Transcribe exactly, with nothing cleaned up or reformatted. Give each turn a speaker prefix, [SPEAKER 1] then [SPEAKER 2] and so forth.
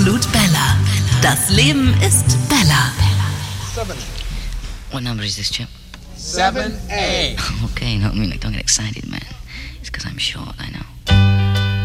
[SPEAKER 1] Absolut Bella. Das Leben ist Bella.
[SPEAKER 2] Seven.
[SPEAKER 3] What number is this, Chip?
[SPEAKER 2] Seven A.
[SPEAKER 3] Okay, no, I mean, like, don't get excited, man. It's because I'm short, I know.